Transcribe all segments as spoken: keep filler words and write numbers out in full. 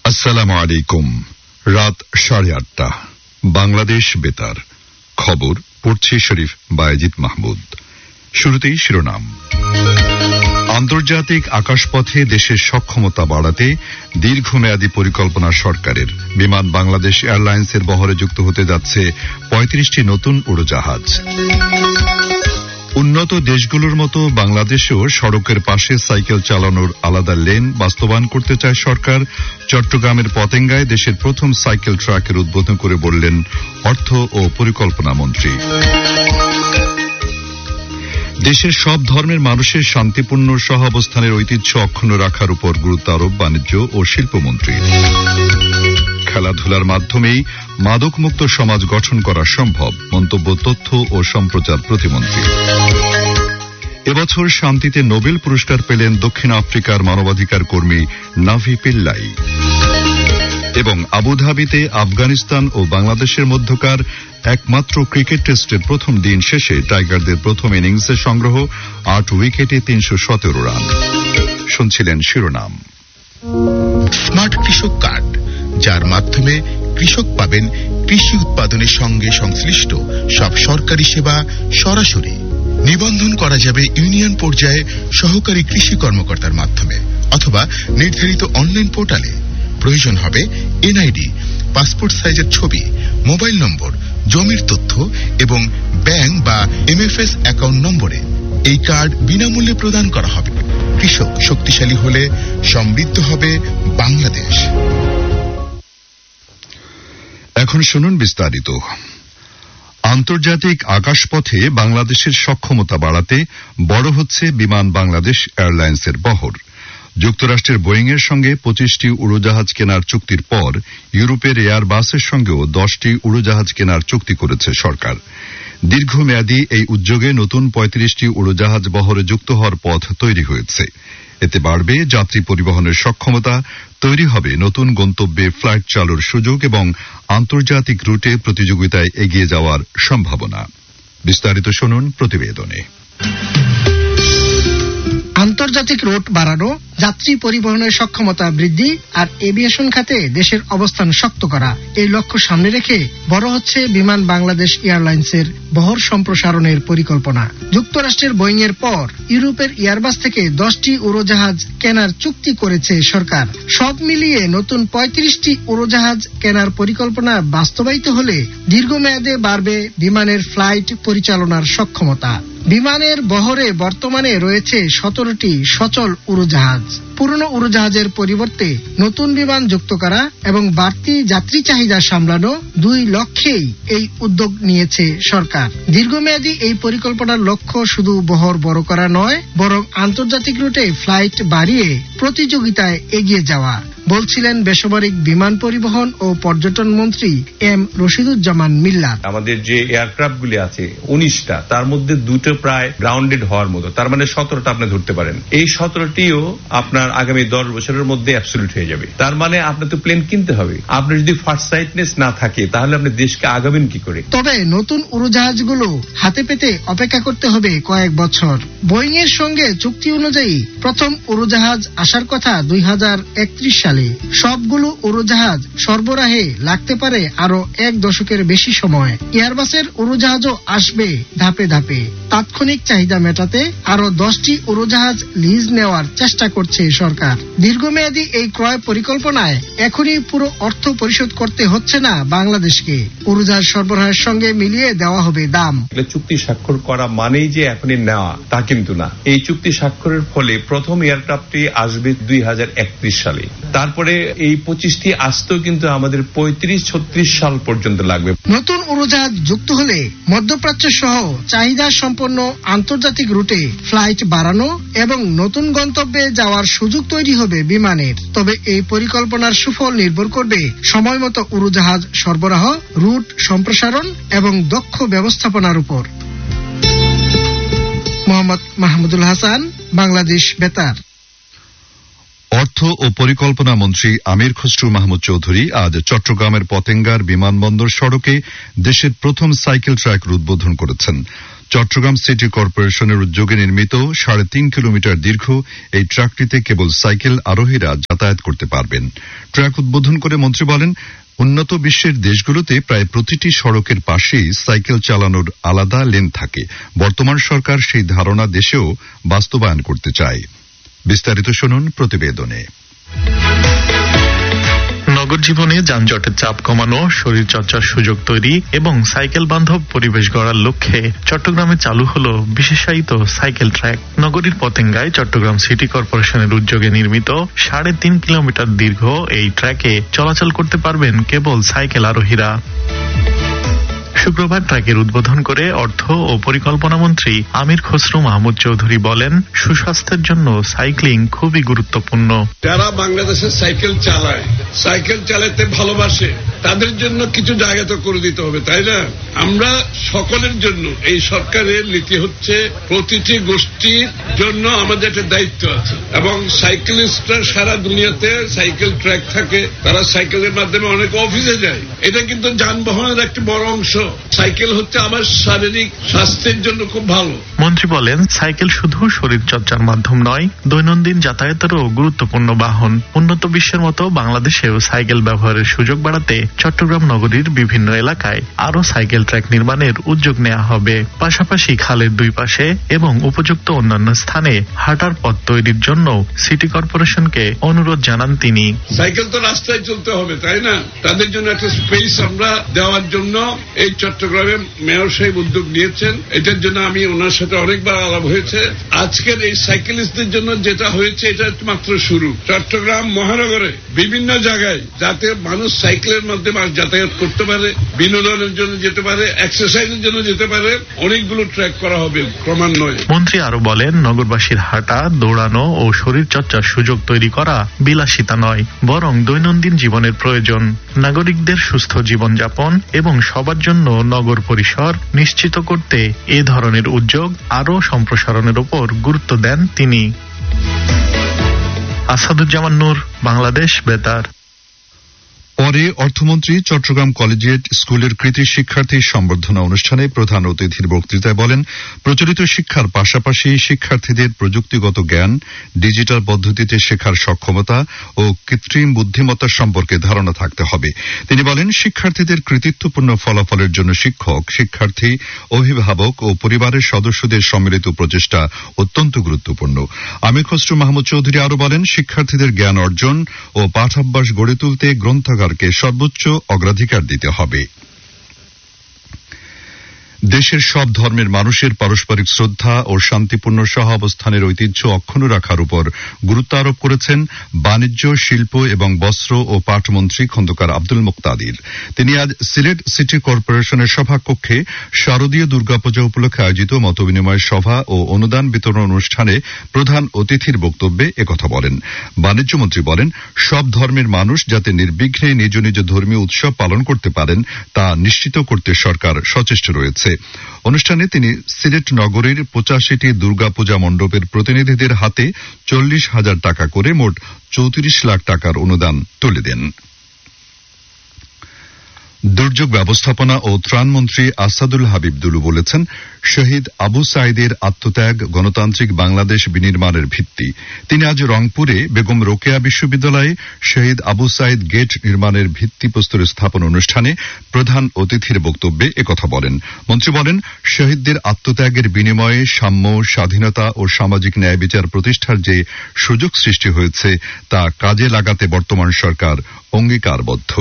আসসালামু আলাইকুম। রাত সাড়ে আটটা, বাংলাদেশ বেতার খবর পড়ছে শরীফ বায়েজিদ মাহমুদ। শুরুতেই শিরোনাম। আন্তর্জাতিক আকাশপথে দেশের সক্ষমতা বাড়াতে দীর্ঘমেয়াদী পরিকল্পনা সরকারের। বিমান বাংলাদেশ এয়ারলাইন্সের বহরে যুক্ত হতে যাচ্ছে পঁয়ত্রিশটি নতুন উড়োজাহাজ। উন্নত দেশগুলোর মতো বাংলাদেশেও সড়কের পাশে সাইকেল চালানোর আলাদা লেন বাস্তবায়ন করতে চায় সরকার। চট্টগ্রামের পতেঙ্গায় দেশের প্রথম সাইকেল ট্র্যাকের উদ্বোধন করে বললেন অর্থ ও পরিকল্পনা মন্ত্রী। দেশের সব ধর্মের মানুষের শান্তিপূর্ণ সহাবস্থানের ঐতিহ্য অক্ষুণ্ণ রাখার উপর গুরুত্ব আরোপ বাণিজ্য ও শিল্পমন্ত্রীর। খেলাধুলার মাধ্যমেই মাদকমুক্ত সমাজ গঠন করা সম্ভব, মন্তব্য তথ্য ও সম্প্রচার প্রতিমন্ত্রী। এবছর শান্তিতে নোবেল পুরস্কার পেলেন দক্ষিণ আফ্রিকার মানবাধিকার কর্মী নাভি পিল্লাই। এবং আবুধাবিতে আফগানিস্তান ও বাংলাদেশের মধ্যকার একমাত্র ক্রিকেট টেস্টের প্রথম দিন শেষে টাইগারদের প্রথম ইনিংসে সংগ্রহ আট উইকেটে তিনশো সতেরো রান। শুনছিলেন শিরোনাম। স্মার্ট কৃষক কার্ড, যার মাধ্যমে কৃষক পাবেন কৃষি উৎপাদনের সঙ্গে সংশ্লিষ্ট সব সরকারি সেবা সরাসরি। নিবন্ধন করা যাবে ইউনিয়ন পর্যায়ে সহকারী কৃষি কর্মকর্তার মাধ্যমে অথবা নির্ধারিত অনলাইন পোর্টালে। প্রয়োজন হবে এনআইডি, পাসপোর্ট সাইজের ছবি, মোবাইল নম্বর, জমির তথ্য এবং ব্যাংক বা এমএফএস অ্যাকাউন্ট নম্বরে। এই কার্ড বিনামূল্যে প্রদান করা হবে। কৃষক শক্তিশালী হলে সমৃদ্ধ হবে বাংলাদেশ। এখন শুনুন বিস্তারিত। আন্তর্জাতিক আকাশপথে বাংলাদেশের সক্ষমতা বাড়াতে বড় হচ্ছে বিমান বাংলাদেশ এয়ারলাইন্সের বহর। যুক্তরাষ্ট্রের বোয়িং এর সঙ্গে পঁচিশটি উড়োজাহাজ কেনার চুক্তির পর ইউরোপের এয়ারবাসের সঙ্গেও দশটি উড়োজাহাজ কেনার চুক্তি করেছে সরকার। দীর্ঘমেয়াদী এই উদ্যোগে নতুন পঁয়ত্রিশটি উড়োজাহাজ বহরে যুক্ত হওয়ার পথ তৈরি হয়েছে। এতে বাড়বে যাত্রী পরিবহনের সক্ষমতা, তৈরি হবে নতুন গন্তব্যে ফ্লাইট চালুর সুযোগ এবং আন্তর্জাতিক রুটে প্রতিযোগিতায় এগিয়ে যাওয়ার সম্ভাবনা। বিস্তারিত শুনুন প্রতিবেদনে। আন্তর্জাতিক রুট বাড়ানো, যাত্রী পরিবহনের সক্ষমতা বৃদ্ধি আর এভিয়েশন খাতে দেশের অবস্থান শক্ত করা, এই লক্ষ্য সামনে রেখে বড় হচ্ছে বিমান বাংলাদেশ এয়ারলাইন্সের বহর সম্প্রসারণের পরিকল্পনা। যুক্তরাষ্ট্রের বোয়িং এর পর ইউরোপের এয়ারবাস থেকে দশটি উড়োজাহাজ কেনার চুক্তি করেছে সরকার। সব মিলিয়ে নতুন পঁয়ত্রিশটি উড়োজাহাজ কেনার পরিকল্পনা বাস্তবায়িত হলে দীর্ঘমেয়াদে বাড়বে বিমানের ফ্লাইট পরিচালনার সক্ষমতা। বিমানের বহরে বর্তমানে রয়েছে সতেরোটি সচল উড়োজাহাজ। পুরনো উড়োজাহাজের পরিবর্তে নতুন বিমান যুক্ত করা এবং বাড়তি যাত্রী চাহিদা সামলানো, দুই লক্ষ্যেই এই উদ্যোগ নিয়েছে সরকার। দীর্ঘমেয়াদী এই পরিকল্পনার লক্ষ্য শুধু বহর বড় করা নয়, বরং আন্তর্জাতিক রুটে ফ্লাইট বাড়িয়ে প্রতিযোগিতায় এগিয়ে যাওয়া, বলছিলেন বেসামরিক বিমান পরিবহন ও পর্যটন মন্ত্রী এম রশিদুজ্জামান মিল্লাত। আমাদের যে এয়ারক্রাফট গুলি আছে উনিশটা, তার মধ্যে দুটো প্রায় গ্রাউন্ডেড হওয়ার মতো, তার মানে সতেরোটা আপনি ধরতে পারেন। এই সতেরোটিও আপনার আগামী দশ বছরের মধ্যে অ্যাবসলিউট হয়ে যাবে। তার মানে আপনার তো প্লেন কিনতে হবে। আপনার যদি ফার্স্ট সাইটনেস না থাকে তাহলে আপনি দেশকে আগাবেন কি করে? তবে নতুন উড়োজাহাজগুলো হাতে পেতে অপেক্ষা করতে হবে কয়েক বছর। বোয়িং এর সঙ্গে চুক্তি অনুযায়ী প্রথম উড়োজাহাজ আসার কথা দুই হাজার একত্রিশ সালে। সবগুলো উড়োজাহাজ সরবরাহে লাগতে পারে আরো এক দশকের বেশি সময়। এয়ারবাসের উড়োজাহাজও আসবে ধাপে ধাপে। তাৎক্ষণিক চাহিদা মেটাতে আরো দশটি উড়োজাহাজ লিজ নেওয়ার চেষ্টা করছে সরকার। দীর্ঘমেয়াদী এই ক্রয় পরিকল্পনায় এখনই পুরো অর্থ পরিশোধ করতে হচ্ছে না বাংলাদেশকে। উড়োজাহাজ সরবরাহের সঙ্গে মিলিয়ে দেওয়া হবে দাম। চুক্তি স্বাক্ষর করা মানেই যে এখনই নেওয়া তা কিন্তু না। এই চুক্তি স্বাক্ষরের ফলে প্রথম এয়ারক্রাফটটি আসবে দুই হাজার একত্রিশ সালে। তারপরে এই পঁচিশটি আসতেও কিন্তু আমাদের পঁয়ত্রিশ ছত্রিশ সাল পর্যন্ত লাগবে। নতুন উড়োজাহাজ যুক্ত হলে মধ্যপ্রাচ্য সহ চাহিদা সম্পন্ন আন্তর্জাতিক রুটে ফ্লাইট বাড়ানো এবং নতুন গন্তব্যে যাওয়ার সুযোগ তৈরি হবে বিমানের। তবে এই পরিকল্পনার সুফল নির্ভর করবে সময় মতো উড়োজাহাজ সরবরাহ, রুট সম্প্রসারণ এবং দক্ষ ব্যবস্থাপনার উপর। মোহাম্মদ মাহমুদুল হাসান, বাংলাদেশ বেতার। অর্থ ও পরিকল্পনা মন্ত্রী আমির খসরু মাহমুদ চৌধুরী আজ চট্টগ্রামের পতেঙ্গার বিমানবন্দর সড়কে দেশের প্রথম সাইকেল ট্র্যাকের উদ্বোধন করেছেন। চট্টগ্রাম সিটি কর্পোরেশনের উদ্যোগে নির্মিত সাড়ে তিন কিলোমিটার দীর্ঘ এই ট্র্যাকটিতে কেবল সাইকেল আরোহীরা যাতায়াত করতে পারবেন। ট্র্যাক উদ্বোধন করে মন্ত্রী বলেন, উন্নত বিশ্বের দেশগুলোতে প্রায় প্রতিটি সড়কের পাশেই সাইকেল চালানোর আলাদা লেন থাকে। বর্তমান সরকার সেই ধারণা দেশেও বাস্তবায়ন করতে চায়। বিস্তারিত শুনুন প্রতিবেদনে। নগর জীবনে যানজটের চাপ কমানো, শরীরচর্চার সুযোগ তৈরি এবং সাইকেল বান্ধব পরিবেশ গড়ার লক্ষ্যে চট্টগ্রামে চালু হলো বিশেষায়িত সাইকেল ট্র্যাক। নগরীর পতেঙ্গায় চট্টগ্রাম সিটি কর্পোরেশনের উদ্যোগে নির্মিত সাড়ে তিন কিলোমিটার দীর্ঘ এই ট্র্যাকে চলাচল করতে পারবেন কেবল সাইকেল আরোহীরা। শুক্রবার ট্র্যাকের উদ্বোধন করে অর্থ ও পরিকল্পনা মন্ত্রী আমির খসরু মাহমুদ চৌধুরী বলেন, সুস্বাস্থ্যের জন্য সাইক্লিং খুবই গুরুত্বপূর্ণ। যারা বাংলাদেশে সাইকেল চালায়, সাইকেল চালাতে ভালোবাসে, তাদের জন্য কিছু জায়গা তো করে দিতে হবে, তাই না? আমরা সকলের জন্য, এই সরকারের নীতি হচ্ছে প্রতিটি গোষ্ঠীর জন্য আমাদের একটা দায়িত্ব আছে এবং সাইকেলিস্টরা সারা দুনিয়াতে সাইকেল ট্র্যাক থাকে, তারা সাইকেলের মাধ্যমে অনেক অফিসে যায়। এটা কিন্তু যানবাহনের একটা বড় অংশ। সাইকেল হচ্ছে আমার শারীরিক স্বাস্থ্যের জন্য খুব ভালো। মন্ত্রী বলেন, সাইকেল শুধু শরীর চর্চার মাধ্যম নয়, দৈনন্দিন যাতায়াতেরও গুরুত্বপূর্ণ বাহন। উন্নত বিশ্বের মতো বাংলাদেশেও সাইকেল ব্যবহারের সুযোগ বাড়াতে চট্টগ্রাম নগরীর বিভিন্ন এলাকায় আরো সাইকেল ট্র্যাক নির্মাণের উদ্যোগ নেওয়া হবে। পাশাপাশি খালের দুই পাশে এবং উপযুক্ত অন্যান্য স্থানে হাঁটার পথ তৈরির জন্য সিটি কর্পোরেশনকে অনুরোধ জানান তিনি। সাইকেল তো রাস্তায় চলতে হবে, তাই না? তাদের জন্য একটা স্পেস আমরা দেওয়ার জন্য এই চট্টগ্রামে মেয়র সাহেব উদ্যোগ নিয়েছেন। এটার জন্য আমি ওনার সাথে অনেকবার আলাপ হয়েছে। আজকের এই সাইকেলিস্টদের জন্য যেটা হয়েছে এটা মাত্র শুরু। চট্টগ্রাম মহানগরে বিভিন্ন জায়গায় যাতে মানুষ সাইকেলের মাধ্যমে যাতায়াত করতে পারে, বিনোদনের জন্য যেতে পারে, এক্সারসাইজের জন্য যেতে পারে, অনেকগুলো ট্র্যাক করা হবে ক্রমান্বয়ে। মন্ত্রী আরো বলেন, নগরবাসীর হাঁটা, দৌড়ানো ও শরীর চর্চার সুযোগ তৈরি করা বিলাসিতা নয়, বরং দৈনন্দিন জীবনের প্রয়োজন। নাগরিকদের সুস্থ জীবনযাপন এবং সবার জন্য নগর পরিসর নিশ্চিত করতে এ ধরনের উদ্যোগ আরও সম্প্রসারণের উপর গুরুত্ব দেন তিনি। আসাদুজ্জামান নূর, বাংলাদেশ বেতার। পরে অর্থমন্ত্রী চট্টগ্রাম কলেজিয়েট স্কুলের কৃতি শিক্ষার্থী সম্বর্ধনা অনুষ্ঠানে প্রধান অতিথির বক্তৃতায় বলেন, প্রচলিত শিক্ষার পাশাপাশি শিক্ষার্থীদের প্রযুক্তিগত জ্ঞান, ডিজিটাল পদ্ধতিতে শেখার সক্ষমতা ও কৃত্রিম বুদ্ধিমত্তা সম্পর্কে ধারণা থাকতে হবে। তিনি বলেন, শিক্ষার্থীদের কৃতিত্বপূর্ণ ফলাফলের জন্য শিক্ষক, শিক্ষার্থী, অভিভাবক ও পরিবারের সদস্যদের সম্মিলিত প্রচেষ্টা অত্যন্ত গুরুত্বপূর্ণ। আমির খসরু মাহমুদ চৌধুরী আরো বলেন, শিক্ষার্থীদের জ্ঞান অর্জন ও পাঠাভ্যাস গড়ে তুলতে গ্রন্থাগার সর্বোচ্চ অগ্রাধিকার দিতে হবে। দেশের সব ধর্মের মানুষের পারস্পরিক শ্রদ্ধা ও শান্তিপূর্ণ সহাবস্থানের ঐতিহ্য অক্ষুণ্ণ রাখার উপর গুরুত্ব আরোপ করেছেন বাণিজ্য, শিল্প এবং বস্ত্র ও পাট মন্ত্রী খন্দকার আব্দুল মুকতাদির। তিনি আজ সিলেট সিটি কর্পোরেশনের সভাকক্ষে শারদীয় দুর্গাপূজা উপলক্ষে আয়োজিত মতবিনিময় সভা ও অনুদান বিতরণ অনুষ্ঠানে প্রধান অতিথির বক্তব্যে একথা বলেন। বাণিজ্য মন্ত্রী বলেন, সব ধর্মের মানুষ যাতে নির্বিঘ্নে নিজ নিজ ধর্মীয় উৎসব পালন করতে পারেন তা নিশ্চিত করতে সরকার সচেষ্ট রয়েছে। অনুষ্ঠানে তিনি সিলেট নগরীর পঁচাশিটি দুর্গাপূজা মণ্ডপের প্রতিনিধিদের হাতে চল্লিশ হাজার টাকা করে মোট চৌত্রিশ লাখ টাকার অনুদান তুলে দেন। দুর্যোগ ব্যবস্থাপনা ও ত্রাণমন্ত্রী আসাদুল হাবিব দুলু বলেছেন, শহীদ আবু সাঈদের আত্মত্যাগ গণতান্ত্রিক বাংলাদেশ বিনির্মাণের ভিত্তি। তিনি আজ রংপুরে বেগম রোকেয়া বিশ্ববিদ্যালয়ে শহীদ আবু সাঈদ গেট নির্মাণের ভিত্তিপ্রস্তর স্থাপন অনুষ্ঠানে প্রধান অতিথির বক্তব্যে একথা বলেন। মন্ত্রী বলেন, শহীদদের আত্মত্যাগের বিনিময়ে সাম্য, স্বাধীনতা ও সামাজিক ন্যায় বিচার প্রতিষ্ঠার যে সুযোগ সৃষ্টি হয়েছে তা কাজে লাগাতে বর্তমান সরকার অঙ্গীকারবদ্ধ।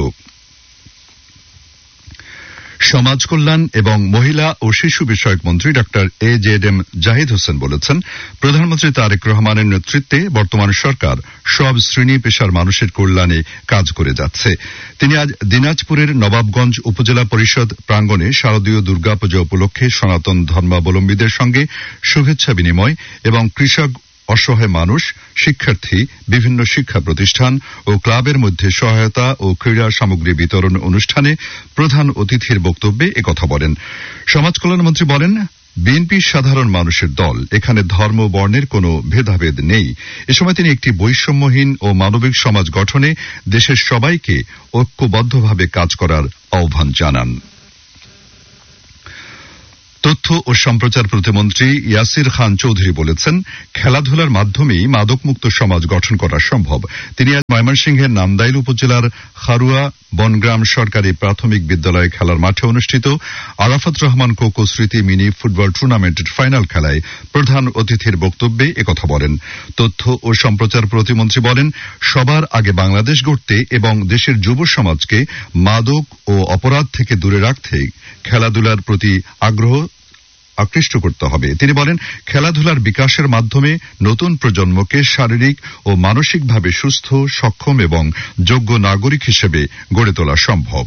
সমাজ কল্যাণ এবং মহিলা ও শিশু বিষয়ক মন্ত্রী doctor A Z M Zahid Hossain বলেছেন, প্রধানমন্ত্রী তারেক রহমানের নেতৃত্বে বর্তমান সরকার সব শ্রেণী পেশার মানুষের কল্যাণে কাজ করে যাচ্ছে। তিনি আজ দিনাজপুরের নবাবগঞ্জ উপজেলা পরিষদ প্রাঙ্গণে শারদীয় দুর্গাপূজা উপলক্ষে সনাতন ধর্মাবলম্বীদের সঙ্গে শুভেচ্ছা বিনিময় এবং কৃষক, অসহায় মানুষ, শিক্ষার্থী, বিভিন্ন শিক্ষা প্রতিষ্ঠান ও ক্লাবের মধ্যে সহায়তা ও ক্রীড়া সামগ্রী বিতরণ অনুষ্ঠানে প্রধান অতিথির বক্তব্যে একথা বলেন। সমাজ কল্যাণমন্ত্রী বলেন, বিএনপি সাধারণ মানুষের দল, এখানে ধর্ম বর্ণের কোনো ভেদাভেদ নেই। এ সময় তিনি একটি বৈষম্যহীন ও মানবিক সমাজ গঠনে দেশের সবাইকে ঐক্যবদ্ধভাবে কাজ করার আহ্বান জানান। তথ্য ও সম্প্রচার প্রতিমন্ত্রী ইয়াসির খান চৌধুরী বলেছেন, খেলাধুলার মাধ্যমেই মাদকমুক্ত সমাজ গঠন করা সম্ভব। তিনি আজ ময়মনসিংহের নান্দাইল উপজেলার খারুয়া বনগ্রাম সরকারি প্রাথমিক বিদ্যালয়ে খেলার মাঠে অনুষ্ঠিত আরাফাত রহমান কোকো স্মৃতি মিনি ফুটবল টুর্নামেন্টের ফাইনাল খেলায় প্রধান অতিথির বক্তব্যে একথা বলেন। তথ্য ও সম্প্রচার প্রতিমন্ত্রী বলেন, সবার আগে বাংলাদেশ গড়তে এবং দেশের যুব সমাজকে মাদক ও অপরাধ থেকে দূরে রাখতে খেলাধুলার প্রতি আগ্রহ আকৃষ্ট করতে হবে। তিনি বলেন, খেলাধুলার বিকাশের মাধ্যমে নতুন প্রজন্মকে শারীরিক ও মানসিকভাবে সুস্থ, সক্ষম এবং যোগ্য নাগরিক হিসেবে গড়ে তোলা সম্ভব।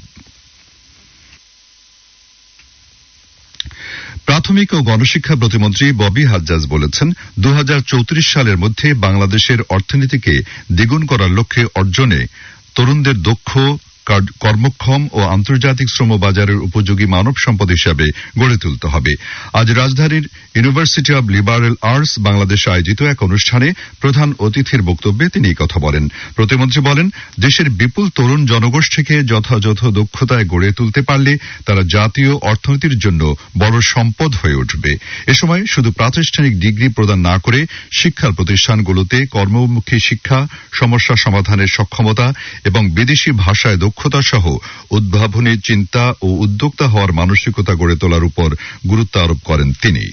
প্রাথমিক ও গণশিক্ষা প্রতিমন্ত্রী ববি হাজ্জাজ বলেছেন, দু হাজার চৌত্রিশ সালের মধ্যে বাংলাদেশের অর্থনীতিকে দ্বিগুণ করার লক্ষ্যে অর্জনে তরুণদের দক্ষ, কর্মক্ষম ও আন্তর্জাতিক শ্রম বাজারের উপযোগী মানব সম্পদ হিসাবে গড়ে তুলতে হবে। আজ রাজধানীর ইউনিভার্সিটি অব লিবারেল আর্টস বাংলাদেশে আয়োজিত এক অনুষ্ঠানে প্রধান অতিথির বক্তব্যে তিনি এই কথা বলেন। প্রতিমন্ত্রী বলেন, দেশের বিপুল তরুণ জনগোষ্ঠীকে যথাযথ দক্ষতায় গড়ে তুলতে পারলে তারা জাতীয় অর্থনীতির জন্য বড় সম্পদ হয়ে উঠবে। এ সময় শুধু প্রাতিষ্ঠানিক ডিগ্রি প্রদান না করে শিক্ষার প্রতিষ্ঠানগুলোতে কর্মমুখী শিক্ষা, সমস্যা সমাধানের সক্ষমতা এবং বিদেশি ভাষায় দক্ষতা সহ উদ্ভাবনী চিন্তা ও উদ্যোক্তা হওয়ার মানসিকতা গড়ে তোলার উপর গুরুত্ব আরোপ করেন তিনি।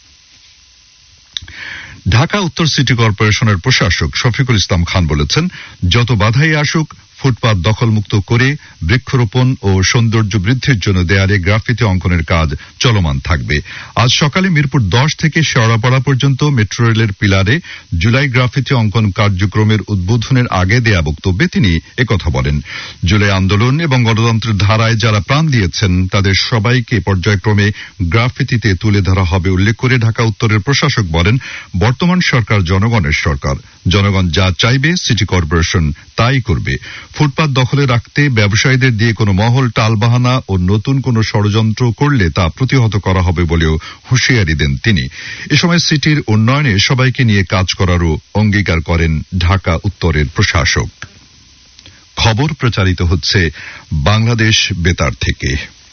ঢাকা উত্তর সিটি কর্পোরেশনের প্রশাসক শফিকুল ইসলাম খান বলেছেন, যত বাধাই আসুক ফুটপাত দখলমুক্ত করে বৃক্ষরোপণ ও সৌন্দর্য বৃদ্ধির জন্য দেয়ালে গ্রাফিতি অঙ্কনের কাজ চলমান থাকবে। আজ সকালে মিরপুর দশ থেকে শেওড়াপাড়া পর্যন্ত মেট্রো রেলের পিলারে জুলাই গ্রাফিতি অঙ্কন কার্যক্রমের উদ্বোধনের আগে দেয়া বক্তব্যে তিনি একথা বলেন। জুলাই আন্দোলন এবং গণতন্ত্রের ধারায় যারা প্রাণ দিয়েছেন তাদের সবাইকে পর্যায়ক্রমে গ্রাফিতিতে তুলে ধরা হবে উল্লেখ করে ঢাকা উত্তরের প্রশাসক বলেন, বর্তমান সরকার জনগণের সরকার। জনগণ যা চাইবে সিটি কর্পোরেশন তাই করবে। ফুটপাত দখলে রাখতে ব্যবসায়ীদের দিয়ে কোনো মহল টালবাহানা ও নতুন কোনো ষড়যন্ত্র করলে তা প্রতিহত করা হবে বলেও হুঁশিয়ারি দেন তিনি। এ সময় সিটির উন্নয়নে সবাইকে নিয়ে কাজ করারও অঙ্গীকার করেন ঢাকা উত্তরের প্রশাসক। খবর প্রচারিত হচ্ছে বাংলাদেশ বেতার থেকে।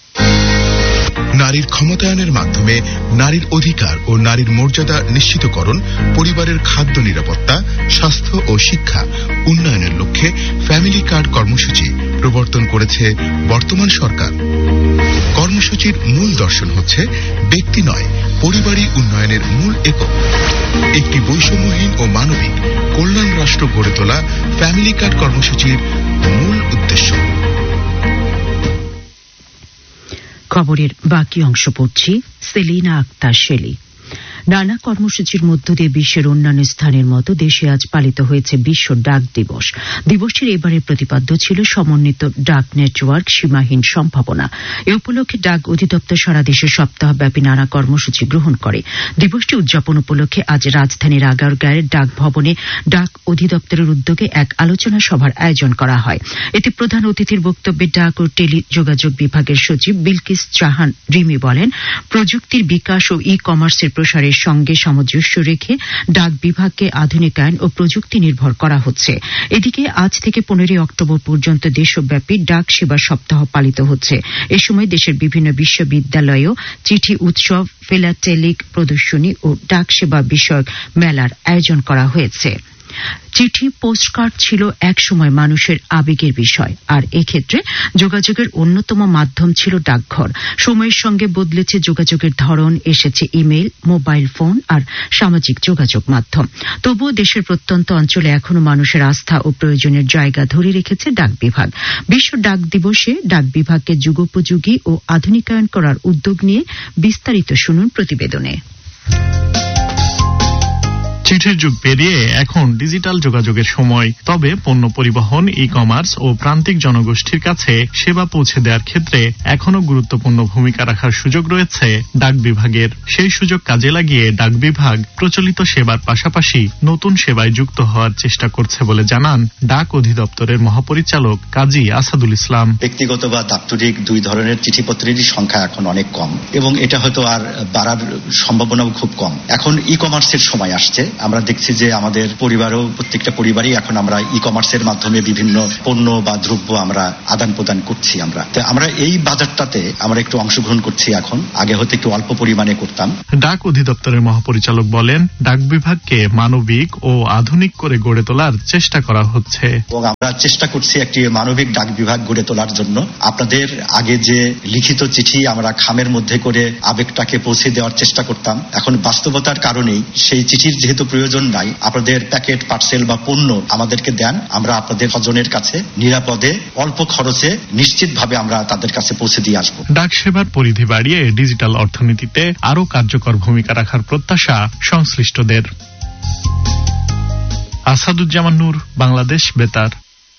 নারীর ক্ষমতায়নের মাধ্যমে নারীর অধিকার ও নারীর মর্যাদা নিশ্চিতকরণ, পরিবারের খাদ্য নিরাপত্তা, স্বাস্থ্য ও শিক্ষা উন্নয়নের লক্ষ্যে ফ্যামিলি কার্ড কর্মসূচি প্রবর্তন করেছে বর্তমান সরকার। কর্মসূচির মূল দর্শন হচ্ছে ব্যক্তি নয়, পরিবারই উন্নয়নের মূল একক। একটি বৈষম্যহীন ও মানবিক কল্যাণ রাষ্ট্র গড়ে তোলা ফ্যামিলি কার্ড কর্মসূচির মূল উদ্দেশ্য। খবরের বাকি অংশ পড়ছি সেলিনা আক্তার শেলি। নানা কর্মসূচির মধ্য দিয়ে বিশ্বের অন্যান্য স্থানের মতো দেশে আজ পালিত হয়েছে বিশ্ব ডাক দিবস। দিবসটির এবারের প্রতিপাদ্য ছিল সমন্বিত ডাক নেটওয়ার্ক, সীমাহীন সম্ভাবনা। এ উপলক্ষে ডাক অধিদপ্তর সারা দেশে সপ্তাহব্যাপী নানা কর্মসূচি গ্রহণ করে। দিবসটি উদযাপন উপলক্ষে আজ রাজধানীর আগারগাঁয়ের ডাক ভবনে ডাক অধিদপ্তরের উদ্যোগে এক আলোচনা সভার আয়োজন করা হয়। এতে প্রধান অতিথির বক্তব্যে ডাক ও টেলি যোগাযোগ বিভাগের সচিব বিলকিস জাহান রিমি বলেন, প্রযুক্তির বিকাশ ও ই কমার্সের প্রসারে সঙ্গে সামঞ্জস্য রেখে ডাক বিভাগকে আধুনিকায়ন ও প্রযুক্তি নির্ভর করা হচ্ছে। এদিকে আজ থেকে পনেরোই অক্টোবর পর্যন্ত দেশব্যাপী ডাক সেবা সপ্তাহ পালিত হচ্ছে। এ সময় দেশের বিভিন্ন বিশ্ববিদ্যালয়েও চিঠি উৎসব, ফিলাটেলিক প্রদর্শনী ও ডাক সেবা বিষয়ক মেলার আয়োজন করা হয়েছে। চিঠি, পোস্টকার্ড ছিল একসময় মানুষের আবেগের বিষয়, আর এক্ষেত্রে যোগাযোগের অন্যতম মাধ্যম ছিল ডাকঘর। সময়ের সঙ্গে বদলেছে যোগাযোগের ধরন, এসেছে ইমেইল, মোবাইল ফোন আর সামাজিক যোগাযোগ মাধ্যম। তবুও দেশের প্রত্যন্ত অঞ্চলে এখনো মানুষের আস্থা ও প্রয়োজনের জায়গা ধরে রেখেছে ডাক বিভাগ। বিশ্ব ডাক দিবসে ডাক বিভাগকে যুগোপযোগী ও আধুনিকায়ন করার উদ্যোগ নিয়ে বিস্তারিত শুনুন প্রতিবেদনে। চিঠির যুগ পেরিয়ে এখন ডিজিটাল যোগাযোগের সময়। তবে পণ্য পরিবহন, ই কমার্স ও প্রান্তিক জনগোষ্ঠীর কাছে সেবা পৌঁছে দেওয়ার ক্ষেত্রে এখনো গুরুত্বপূর্ণ ভূমিকা রাখার সুযোগ রয়েছে ডাক বিভাগের। সেই সুযোগ কাজে লাগিয়ে ডাক বিভাগ প্রচলিত সেবার পাশাপাশি নতুন সেবায় যুক্ত হওয়ার চেষ্টা করছে বলে জানান ডাক অধিদপ্তরের মহাপরিচালক কাজী আসাদুল ইসলাম। ব্যক্তিগত বা দাপ্তরিক দুই ধরনের চিঠিপত্রেরই সংখ্যা এখন অনেক কম এবং এটা হয়তো আর বাড়ার সম্ভাবনাও খুব কম। এখন ই কমার্সের সময় আসছে। আমরা দেখছি যে আমাদের পরিবারও প্রত্যেকটা পরিবারই এখন আমরা ই কমার্সের মাধ্যমে বিভিন্ন পণ্য বা দ্রব্য আমরা আদান প্রদান করছি। আমরা তো আমরা এই বাজারটাতে আমরা একটু অংশগ্রহণ করছি এখন, আগে হয়তো একটু অল্প পরিমাণে করতাম। ডাক অধিদপ্তরের মহাপরিচালক বলেন, ডাক বিভাগকে মানবিক ও আধুনিক করে গড়ে তোলার চেষ্টা করা হচ্ছে এবং আমরা চেষ্টা করছি একটি মানবিক ডাক বিভাগ গড়ে তোলার জন্য। আপনাদের আগে যে লিখিত চিঠি আমরা খামের মধ্যে করে আবেগটাকে পৌঁছে দেওয়ার চেষ্টা করতাম, এখন বাস্তবতার কারণেই সেই চিঠির যেহেতু প্রয়োজন নাই, আপনাদের প্যাকেট পার্সেল বা পণ্য আমাদেরকে দেন, আমরা আপনাদের স্বজনের কাছে নিরাপদে অল্প খরচে নিশ্চিতভাবে আমরা তাদের কাছে পৌঁছে দিয়ে আসবো। ডাক সেবার পরিধি বাড়িয়ে ডিজিটাল অর্থনীতিতে আরো কার্যকর ভূমিকা রাখার প্রত্যাশা সংশ্লিষ্টদের। আসাদুজ্জামান নূর, বাংলাদেশ বেতার।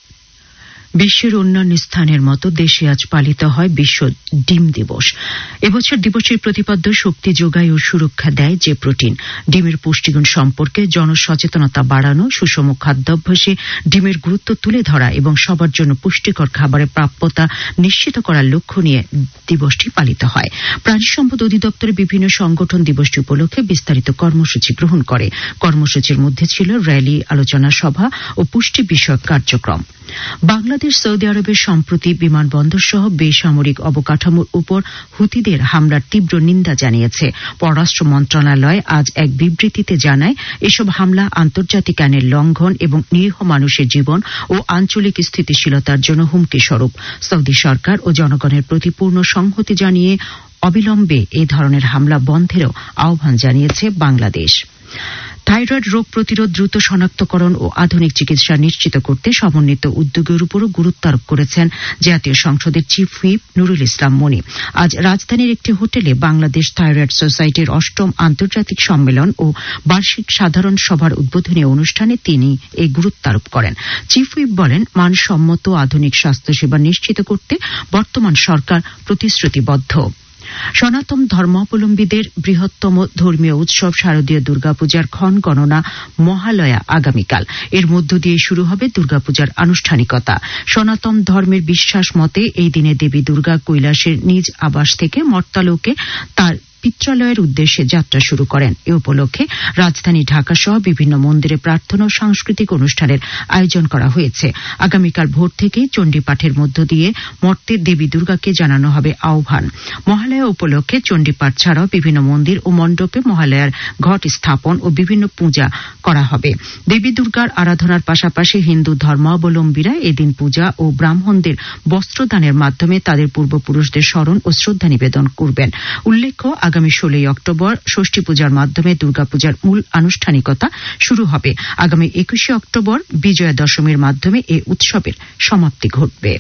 বিশ্বের অন্যান্য স্থানের মতো দেশে আজ পালিত হয় বিশ্ব ডিম দিবস। এবছর দিবসের প্রতিপাদ্য শক্তি যোগায় ও সুরক্ষা দেয় যে প্রোটিন। ডিমের পুষ্টিগুণ সম্পর্কে জনসচেতনতা বাড়ানো, সুষম খাদ্যাভ্যাসে ডিমের গুরুত্ব তুলে ধরা এবং সবার জন্য পুষ্টিকর খাবারের প্রাপ্যতা নিশ্চিত করার লক্ষ্য নিয়ে দিবসটি পালিত হয়। প্রাণী সম্পদ অধিদপ্তরের বিভিন্ন সংগঠন দিবসটি উপলক্ষে বিস্তারিত কর্মসূচি গ্রহণ করে। কর্মসূচির মধ্যে ছিল র্যালি, আলোচনা সভা ও পুষ্টি বিষয়ক কার্যক্রম। বাংলাদেশ সৌদি আরবের সম্প্রতি বিমানবন্দর সহ বেসামরিক অবকাঠামোর উপর হুতিদের হামলার তীব্র নিন্দা জানিয়েছে। পররাষ্ট্র মন্ত্রণালয় আজ এক বিবৃতিতে জানায়, এসব হামলা আন্তর্জাতিক আইনের লঙ্ঘন এবং নিরীহ মানুষের জীবন ও আঞ্চলিক স্থিতিশীলতার জন্য হুমকি স্বরূপ। সৌদি সরকার ও জনগণের প্রতি পূর্ণ সংহতি জানিয়ে অবিলম্বে এই ধরনের হামলা বন্ধেরও আহ্বান জানিয়েছে বাংলাদেশ। থাইরয়েড রোগ প্রতিরোধ, দ্রুত শনাক্তকরণ ও আধুনিক চিকিৎসা নিশ্চিত করতে সমন্বিত উদ্যোগের উপরও গুরুত্ব আরোপ করেছেন জাতীয় সংসদের চিফ হুইপ নুরুল ইসলাম মনি। আজ রাজধানীর একটি হোটেলে বাংলাদেশ থাইরয়েড সোসাইটির অষ্টম আন্তর্জাতিক সম্মেলন ও বার্ষিক সাধারণ সভার উদ্বোধনী অনুষ্ঠানে তিনি এই গুরুত্ব আরোপ করেন। চিফ হুইপ বলেন, মানসম্মত আধুনিক স্বাস্থ্যসেবা নিশ্চিত করতে বর্তমান সরকার প্রতিশ্রুতিবদ্ধ। সনাতন ধর্মাবলম্বীদের বৃহত্তম ধর্মীয় উৎসব শারদীয় দুর্গাপূজার ক্ষণ গণনা মহালয়া আগামীকাল। এর মধ্য দিয়ে শুরু হবে দুর্গাপূজার আনুষ্ঠানিকতা। সনাতন ধর্মের বিশ্বাস মতে এই দিনে দেবী দুর্গা কৈলাসের নিজ আবাস থেকে মর্ত্যালোকে তার পিত্রালয়ের উদ্দেশ্যে যাত্রা শুরু করেন। এ উপলক্ষে রাজধানী ঢাকা সহ বিভিন্ন মন্দিরে প্রার্থনা ও সাংস্কৃতিক অনুষ্ঠানের আয়োজন করা হয়েছে। আগামীকাল ভোর থেকে চণ্ডীপাঠের মধ্য দিয়ে মর্তে দেবী দুর্গাকে জানানো হবে আহ্বান। মহালয়া উপলক্ষে চণ্ডীপাঠ ছাড়াও বিভিন্ন মন্দির ও মণ্ডপে মহালয়ার ঘট স্থাপন ও বিভিন্ন পূজা করা হবে। দেবী দুর্গার আরাধনার পাশাপাশি হিন্দু ধর্মাবলম্বীরা এদিন পূজা ও ব্রাহ্মণদের বস্ত্রদানের মাধ্যমে তাদের পূর্বপুরুষদের স্মরণ ও শ্রদ্ধা নিবেদন করবেন। উল্লেখ্য, আগামী ষোলোই অক্টোবর ষষ্ঠী পূজার মাধ্যমে দুর্গাপূজার মূল আনুষ্ঠানিকতা শুরু হবে। আগামী একুশে অক্টোবর বিজয়া দশমীর মাধ্যমে এই উৎসবের সমাপ্তি ঘটবে।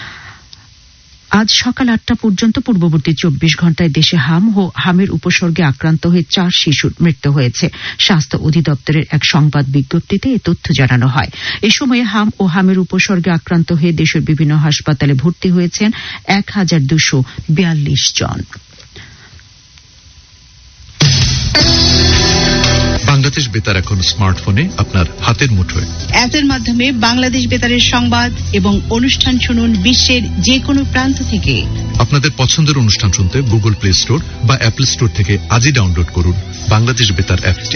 আজ সকাল আটটা পর্যন্ত পূর্ববর্তী চব্বিশ ঘণ্টায় দেশে হাম ও হামের উপসর্গে আক্রান্ত হয়ে চার শিশুর মৃত্যু হয়েছে। স্বাস্থ্য অধিদপ্তরের এক সংবাদ বিজ্ঞপ্তিতে এ তথ্য জানানো হয়। এ সময়ে হাম ও হামের উপসর্গে আক্রান্ত হয়ে দেশের বিভিন্ন হাসপাতালে ভর্তি হয়েছেন এক হাজার দুশো বিয়াল্লিশ জন। বাংলাদেশ বেতার এখন স্মার্টফোনে আপনার হাতের মুঠোয়। অ্যাপের মাধ্যমে বাংলাদেশ বেতারের সংবাদ এবং অনুষ্ঠান শুনুন বিশ্বের যে কোনো প্রান্ত থেকে। আপনাদের পছন্দের অনুষ্ঠান শুনতে গুগল প্লে স্টোর বা অ্যাপল স্টোর থেকে আজই ডাউনলোড করুন বাংলাদেশ বেতার অ্যাপটি।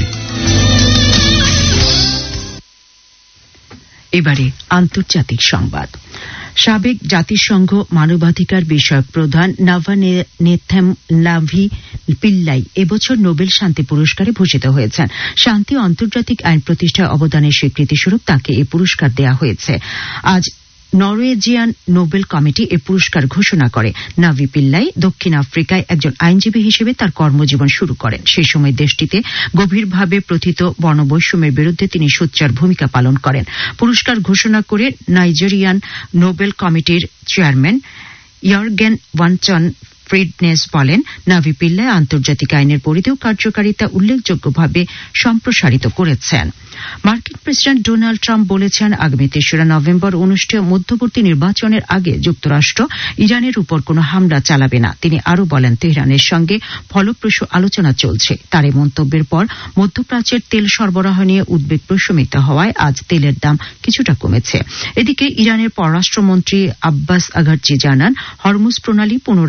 এবারে আন্তর্জাতিক সংবাদ। সাবেক জাতিসংঘ মানবাধিকার বিষয়ক প্রধান নাভানেথেম লাভি পিল্লাই এবছর নোবেল শান্তি পুরস্কারে ভূষিত হয়েছেন। শান্তি ও আন্তর্জাতিক আইন প্রতিষ্ঠায় অবদানের স্বীকৃতিস্বরূপ তাকে এই পুরস্কার দেওয়া হয়েছে। আজ নরওয়েজিয়ান নোবেল কমিটি এ পুরস্কার ঘোষণা করে। নাভি পিল্লাই দক্ষিণ আফ্রিকায় একজন আইনজীবী হিসেবে তার কর্মজীবন শুরু করেন। সেই সময় দেশটিতে গভীরভাবে প্রথিত বর্ণবৈষম্যের বিরুদ্ধে তিনি সোচ্চার ভূমিকা পালন করেন। পুরস্কার ঘোষণা করে নাইজেরিয়ান নোবেল কমিটির চেয়ারম্যান ইয়র্গেন ওয়ানচন ফ্রিডনেস বলেন, নাভি পিল্লাই আন্তর্জাতিক আইনের পরিধি ও কার্যকারিতা উল্লেখযোগ্যভাবে সম্প্রসারিত করেছেন। মার্কিন প্রেসিডেন্ট ডোনাল্ড ট্রাম্প বলেছেন, আগামী তেসরা নভেম্বর অনুষ্ঠেয় মধ্যবর্তী নির্বাচনের আগে যুক্তরাষ্ট্র ইরানের উপর কোনো হামলা চালাবে না। তিনি আরও বলেন, তেহরানের সঙ্গে ফলপ্রসূ আলোচনা চলছে। তার এই মন্তব্যের পর মধ্যপ্রাচ্যের তেল সরবরাহ নিয়ে উদ্বেগ প্রশমিত হওয়ায় আজ তেলের দাম কিছুটা কমেছে। এদিকে ইরানের পররাষ্ট্রমন্ত্রী আব্বাস আঘারচি জানান, হরমুজ প্রণালী পুনরায় খুলে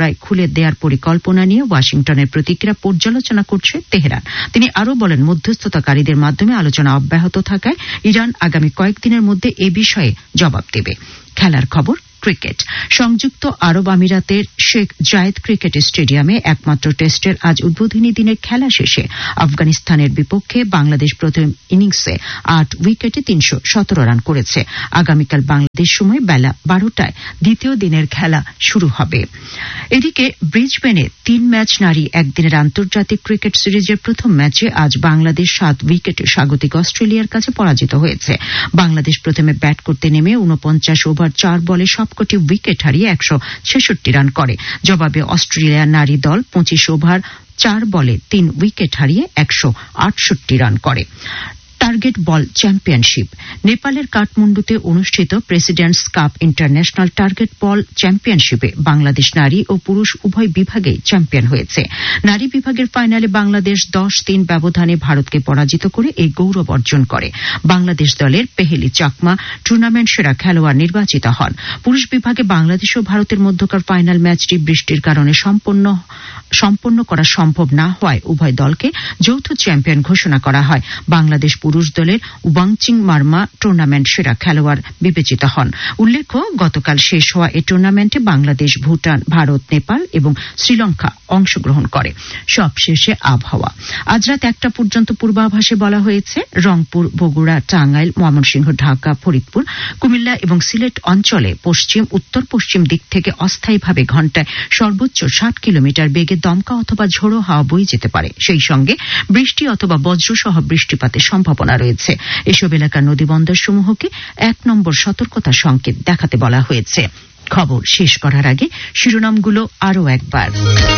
দেওয়ার পরিকল্পনা নিয়ে ওয়াশিংটনের প্রতিক্রিয়া পর্যালোচনা করছে তেহরান। তিনি আরও বলেন, মধ্যস্থতাকারীদের মাধ্যমে আলোচনা অব্যাহত থাকায় ইরান আগামী কয়েকদিনের মধ্যে এ বিষয়ে জবাব দেবে। খেলার খবর, ক্রিকেট। সংযুক্ত আরব আমিরাতের শেখ জায়েদ ক্রিকেট স্টেডিয়ামে একমাত্র টেস্টের আজ উদ্বোধনী দিনের খেলা শেষে আফগানিস্তানের বিপক্ষে বাংলাদেশ প্রথম ইনিংসে আট উইকেটে তিনশো সতেরো রান করেছে। আগামীকাল বাংলাদেশ সময় বেলা বারোটায় দ্বিতীয় দিনের খেলা শুরু হবে। এদিকে ব্রিসবেনে তিন ম্যাচ নারী একদিনের আন্তর্জাতিক ক্রিকেট সিরিজের প্রথম ম্যাচে আজ বাংলাদেশ সাত উইকেটে স্বাগতিক অস্ট্রেলিয়ার কাছে পরাজিত হয়েছে। বাংলাদেশ প্রথমে ব্যাট করতে নেমে উনপঞ্চাশ ওভার চার বলে সবকটি উইকেট হারিয়ে একশো ছেষট্টি রান করে। জবাবে অস্ট্রেলিয়ার নারী দল পঁচিশ ওভার চার বলে তিন উইকেট হারিয়ে একশো আটষট্টি রান করে। Target ball championship. নেপালের কাঠমান্ডুতে অনুষ্ঠিত প্রেসিডেন্টস কাপ ইন্টারন্যাশনাল টার্গেট বল চ্যাম্পিয়নশিপে বাংলাদেশ নারী ও পুরুষ উভয় বিভাগেই চ্যাম্পিয়ন হয়েছে। নারী বিভাগের ফাইনালে বাংলাদেশ দশ তিন ব্যবধানে ভারতকে পরাজিত করে এই গৌরব অর্জন করে। বাংলাদেশ দলের পেহেলি চাকমা টুর্নামেন্ট সেরা খেলোয়াড় নির্বাচিত হন। পুরুষ বিভাগে বাংলাদেশ ও ভারতের মধ্যকার ফাইনাল ম্যাচটি বৃষ্টির কারণে সম্পন্ন সম্পন্ন করা সম্ভব না হওয়ায় উভয় দলকে যৌথ চ্যাম্পিয়ন ঘোষণা করা হয়। বাংলাদেশ পুরুষ দলের ওয়াংচিং মার্মা টুর্নামেন্ট সেরা খেলোয়াড় বিবেচিত হন। উল্লেখ্য, গতকাল শেষ হওয়া এই টুর্নামেন্টে বাংলাদেশ, ভুটান, ভারত, নেপাল এবং শ্রীলঙ্কা অংশগ্রহণ করে। সবশেষে আবহাওয়া। আজ রাত একটা পর্যন্ত পূর্বাভাসে বলা হয়েছে রংপুর, বগুড়া, টাঙ্গাইল, ময়মনসিংহ, ঢাকা, ফরিদপুর, কুমিল্লা এবং সিলেট অঞ্চলে পশ্চিম উত্তর পশ্চিম দিক থেকে অস্থায়ীভাবে ঘণ্টায় সর্বোচ্চ ষাট কিলোমিটার বেগে দমকা অথবা ঝোড়ো হাওয়া বয়ে যেতে পারে। সেই সঙ্গে বৃষ্টি অথবা বজ্রসহ বৃষ্টিপাতের সম্ভাবনা রয়েছে। এসব এলাকার নদীবন্দর সমূহকে এক নম্বর সতর্কতা সংকেত দেখাতে বলা হয়েছে। খবর শেষ করার আগে শিরোনামগুলো আরও একবার।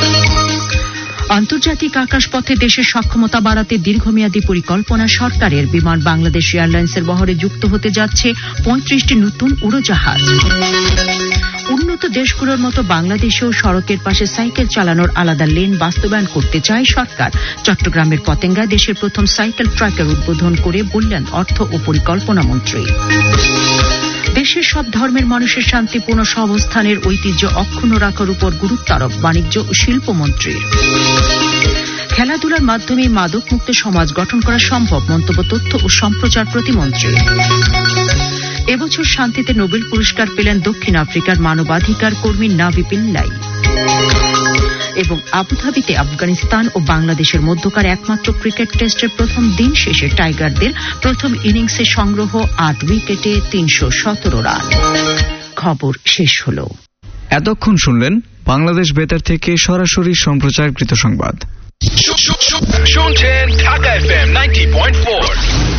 আন্তর্জাতিক আকাশপথে দেশের সক্ষমতা বাড়াতে দীর্ঘমেয়াদী পরিকল্পনা সরকারের। বিমান বাংলাদেশ এয়ারলাইন্সের বহরে যুক্ত হতে যাচ্ছে পঁয়ত্রিশটি নতুন উড়োজাহাজ। উন্নত দেশগুলোর মতো বাংলাদেশেও সড়কের পাশে সাইকেল চালানোর আলাদা লেন বাস্তবায়ন করতে চায় সরকার। চট্টগ্রামের পতেঙ্গায় দেশের প্রথম সাইকেল ট্র্যাকের উদ্বোধন করে বললেন অর্থ ও পরিকল্পনা মন্ত্রী। দেশের সব ধর্মের মানুষের শান্তিপূর্ণ সহাবস্থানের ঐতিহ্য অক্ষুণ্ণ রাখার উপর গুরুত্ব আরোপ বাণিজ্য ও শিল্পমন্ত্রীর। খেলাধুলার মাধ্যমে মাদকমুক্ত সমাজ গঠন করা সম্ভব, মন্তব্য তথ্য ও সম্প্রচার প্রতিমন্ত্রী। এবছর শান্তিতে নোবেল পুরস্কার পেলেন দক্ষিণ আফ্রিকার মানবাধিকার কর্মী নাভি পিল্লাই। এবং আবুধাবিতে আফগানিস্তান ও বাংলাদেশের মধ্যকার একমাত্র ক্রিকেট টেস্টের প্রথম দিন শেষে টাইগারদের প্রথম ইনিংসে সংগ্রহ আট উইকেটে তিনশো সতেরো রান। খবর শেষ হল। এতক্ষণ শুনলেন বাংলাদেশ বেতার থেকে সরাসরি সম্প্রচারকৃত সংবাদ। শুনছেন ঢাকা এফ এম নব্বই পয়েন্ট চার।